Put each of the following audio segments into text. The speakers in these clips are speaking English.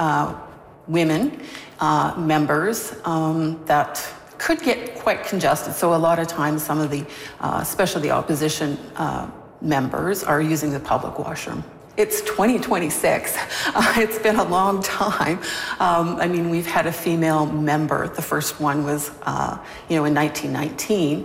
women members that could get quite congested. So a lot of times some of the, especially the opposition members are using the public washroom. It's 2026. It's been a long time. I mean, we've had a female member. The first one was, in 1919.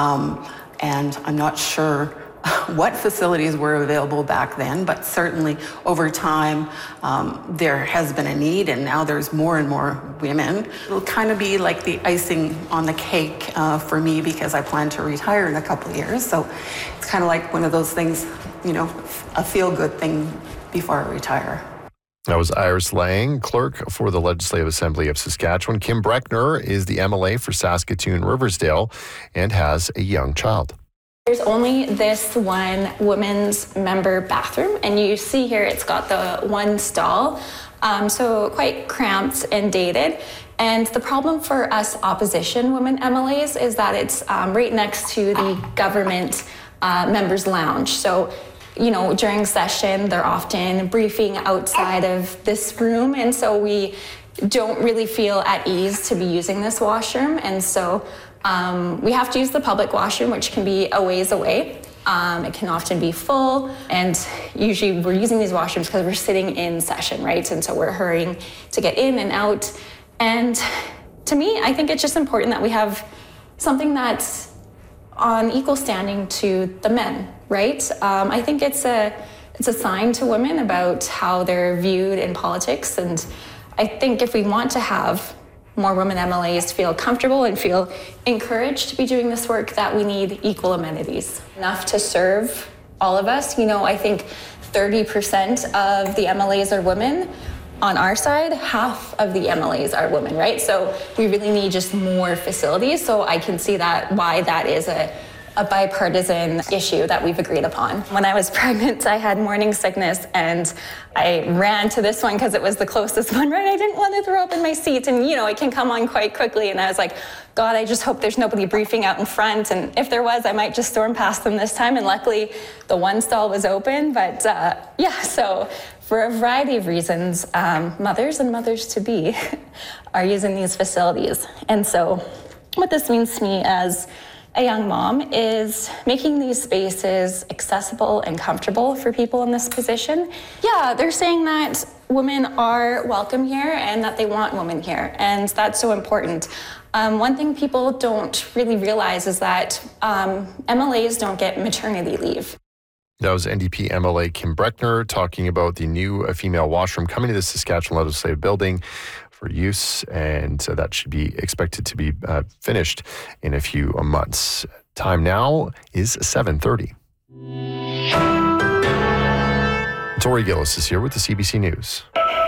And I'm not sure what facilities were available back then, but certainly over time, there has been a need, and now there's more and more women. It'll kind of be like the icing on the cake for me, because I plan to retire in a couple of years. So it's kind of like one of those things, a feel-good thing before I retire. That was Iris Lang, clerk for the Legislative Assembly of Saskatchewan. Kim Breckner is the MLA for Saskatoon-Riversdale and has a young child. There's only this one women's member bathroom, and you see here it's got the one stall, so quite cramped and dated. And the problem for us opposition women MLAs is that it's right next to the government members' lounge. So, during session, they're often briefing outside of this room, and so we don't really feel at ease to be using this washroom. And so we have to use the public washroom, which can be a ways away. It can often be full, and usually we're using these washrooms because we're sitting in session, right? And so we're hurrying to get in and out. And to me, I think it's just important that we have something that's on equal standing to the men, right? I think it's a sign to women about how they're viewed in politics. And I think if we want to have more women MLAs feel comfortable and feel encouraged to be doing this work, that we need equal amenities. Enough to serve all of us. I think 30% of the MLAs are women. On our side, half of the MLAs are women, right? So we really need just more facilities. So I can see why that is a bipartisan issue that we've agreed upon. When I was pregnant, I had morning sickness, and I ran to this one because it was the closest one, right? I didn't want to throw up in my seat, and it can come on quite quickly. And I was like, God, I just hope there's nobody briefing out in front. And if there was, I might just storm past them this time. And luckily, the one stall was open. But so for a variety of reasons, mothers and mothers-to-be are using these facilities. And so what this means to me as a young mom is making these spaces accessible and comfortable for people in this position. Yeah, they're saying that women are welcome here and that they want women here, and that's so important. One thing people don't really realize is that MLAs don't get maternity leave. That was NDP MLA Kim Breckner talking about the new female washroom coming to the Saskatchewan Legislative Building for use, and that should be expected to be finished in a few months. Time now is 7:30. Tori Gillis is here with the CBC News.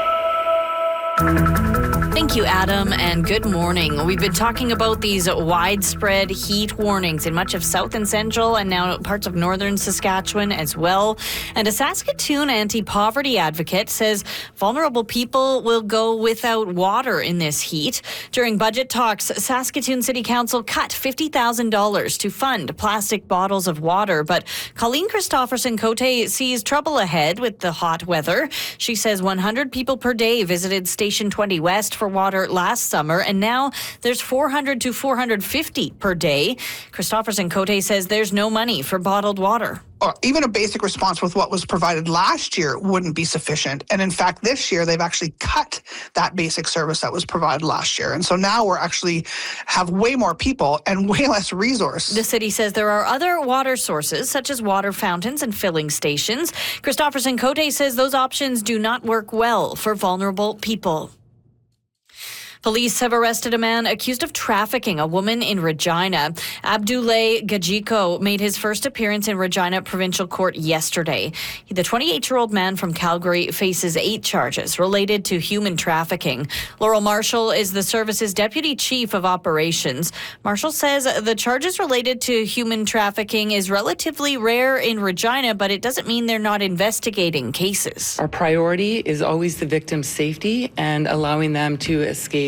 Thank you, Adam, and good morning. We've been talking about these widespread heat warnings in much of south and central and now parts of northern Saskatchewan as well. And a Saskatoon anti-poverty advocate says vulnerable people will go without water in this heat. During budget talks, Saskatoon City Council cut $50,000 to fund plastic bottles of water. But Colleen Christopherson-Cote sees trouble ahead with the hot weather. She says 100 people per day visited Station 20 West for water last summer, and now there's 400 to 450 per day. Christopherson-Cote says there's no money for bottled water. Even a basic response with what was provided last year wouldn't be sufficient. And in fact, this year, they've actually cut that basic service that was provided last year. And so now we're actually have way more people and way less resource. The city says there are other water sources, such as water fountains and filling stations. Christopherson-Cote says those options do not work well for vulnerable people. Police have arrested a man accused of trafficking a woman in Regina. Abdoulaye Gajiko made his first appearance in Regina Provincial Court yesterday. The 28-year-old man from Calgary faces 8 charges related to human trafficking. Laurel Marshall is the service's deputy chief of operations. Marshall says the charges related to human trafficking is relatively rare in Regina, but it doesn't mean they're not investigating cases. Our priority is always the victim's safety and allowing them to escape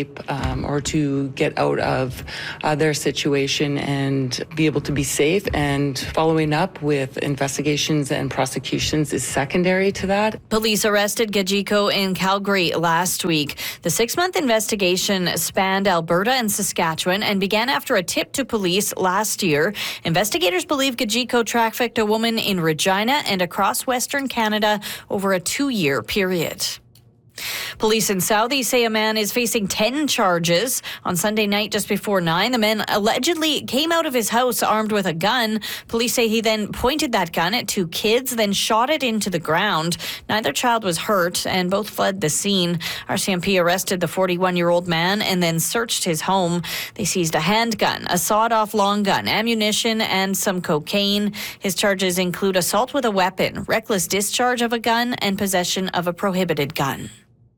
escape or to get out of their situation and be able to be safe. And following up with investigations and prosecutions is secondary to that. Police arrested Gajiko in Calgary last week. The 6-month investigation spanned Alberta and Saskatchewan and began after a tip to police last year. Investigators believe Gajiko trafficked a woman in Regina and across Western Canada over a 2-year period. Police in Southie say a man is facing 10 charges. On Sunday night, just before 9, the man allegedly came out of his house armed with a gun. Police say he then pointed that gun at 2 kids, then shot it into the ground. Neither child was hurt, and both fled the scene. RCMP arrested the 41-year-old man and then searched his home. They seized a handgun, a sawed-off long gun, ammunition, and some cocaine. His charges include assault with a weapon, reckless discharge of a gun, and possession of a prohibited gun.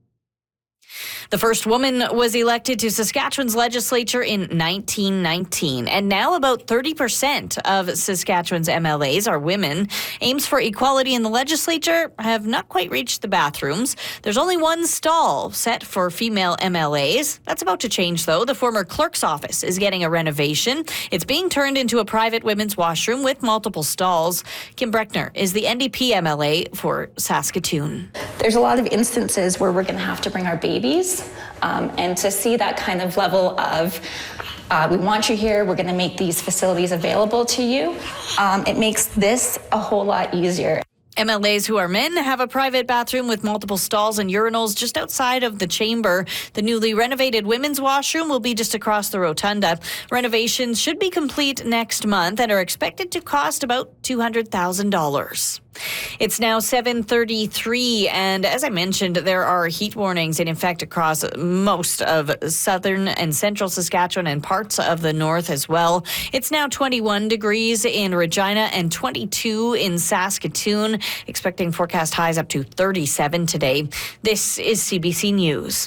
The first woman was elected to Saskatchewan's legislature in 1919, and now about 30% of Saskatchewan's MLAs are women. Aims for equality in the legislature have not quite reached the bathrooms. There's only one stall set for female MLAs. That's about to change, though. The former clerk's office is getting a renovation. It's being turned into a private women's washroom with multiple stalls. Kim Breckner is the NDP MLA for Saskatoon. There's a lot of instances where we're going to have to bring our babies, and to see that kind of level of we want you here, we're going to make these facilities available to you, it makes this a whole lot easier. MLAs who are men have a private bathroom with multiple stalls and urinals just outside of the chamber. The newly renovated women's washroom will be just across the rotunda. Renovations should be complete next month and are expected to cost about $200,000. It's now 7:33, and as I mentioned, there are heat warnings in effect across most of southern and central Saskatchewan and parts of the north as well. It's now 21 degrees in Regina and 22 in Saskatoon, expecting forecast highs up to 37 today. This is CBC News.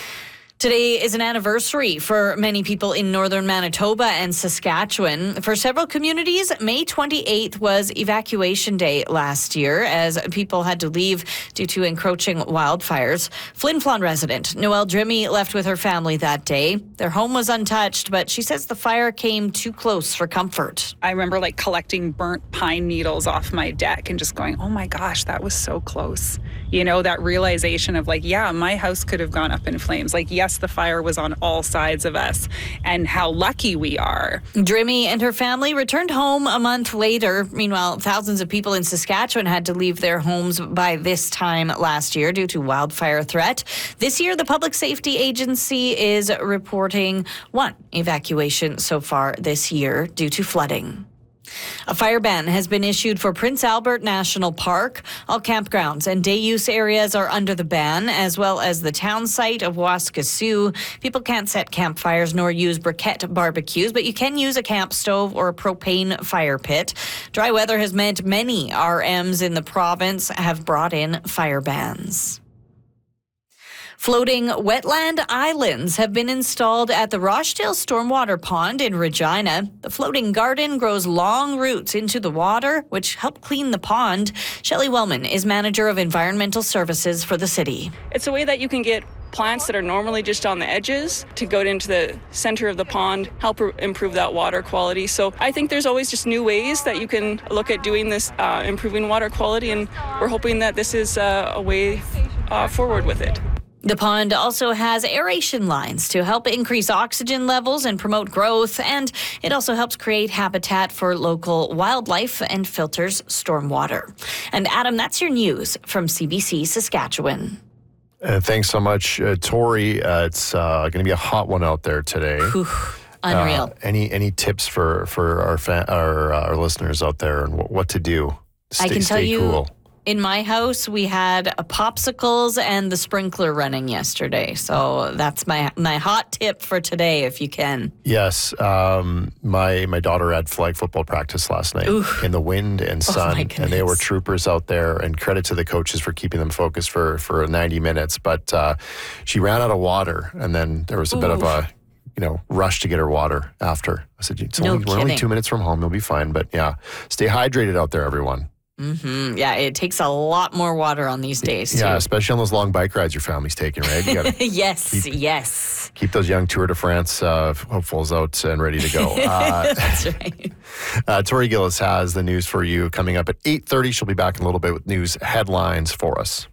Today is an anniversary for many people in northern Manitoba and Saskatchewan. For several communities, May 28th was evacuation day last year as people had to leave due to encroaching wildfires. Flin Flon resident Noelle Drimmy left with her family that day. Their home was untouched, but she says the fire came too close for comfort. I remember collecting burnt pine needles off my deck and just going, oh my gosh, that was so close. You know, that realization of yeah, my house could have gone up in flames. Yes, the fire was on all sides of us, and how lucky we are. Drimmy and her family returned home a month later. Meanwhile, thousands of people in Saskatchewan had to leave their homes by this time last year due to wildfire threat. This year, the Public Safety Agency is reporting 1 evacuation so far this year due to flooding. A fire ban has been issued for Prince Albert National Park. All campgrounds and day use areas are under the ban, as well as the town site of Waskesiu. People can't set campfires nor use briquette barbecues, but you can use a camp stove or a propane fire pit. Dry weather has meant many RMs in the province have brought in fire bans. Floating wetland islands have been installed at the Rochdale Stormwater Pond in Regina. The floating garden grows long roots into the water, which help clean the pond. Shelley Wellman is manager of environmental services for the city. It's a way that you can get plants that are normally just on the edges to go into the center of the pond, help improve that water quality. So I think there's always just new ways that you can look at doing this, improving water quality, and we're hoping that this is a way forward with it. The pond also has aeration lines to help increase oxygen levels and promote growth, and it also helps create habitat for local wildlife and filters stormwater. And Adam, that's your news from CBC Saskatchewan. Thanks so much, Tori. It's going to be a hot one out there today. Unreal. Any tips for our listeners out there and what to do? I can tell you, cool. In my house, we had popsicles and the sprinkler running yesterday. So that's my hot tip for today, if you can. Yes. My daughter had flag football practice last night in the wind and sun. And they were troopers out there. And credit to the coaches for keeping them focused for 90 minutes. But she ran out of water. And then there was a bit of a rush to get her water after. I said, we're only 2 minutes from home. You'll be fine. But yeah, stay hydrated out there, everyone. Yeah, it takes a lot more water on these days, too. Yeah, especially on those long bike rides your family's taking, right? You gotta Yes. keep those young Tour de France hopefuls out and ready to go. That's right. Tori Gillis has the news for you coming up at 8:30. She'll be back in a little bit with news headlines for us.